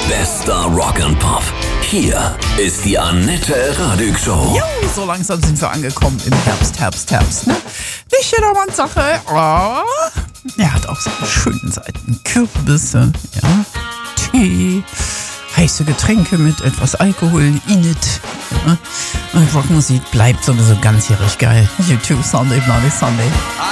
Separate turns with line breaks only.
Bester Rock and Pop. Hier ist die Annette Radig Show.
Jo, so langsam sind wir angekommen im Herbst, ne? Nicht jedermanns Sache, aber er hat auch seine schönen Seiten. Kürbisse, ja, Tee, heiße Getränke mit etwas Alkohol in it. Ja. Und Rockmusik bleibt sowieso ganzjährig geil. YouTube Sunday, Bloody Sunday.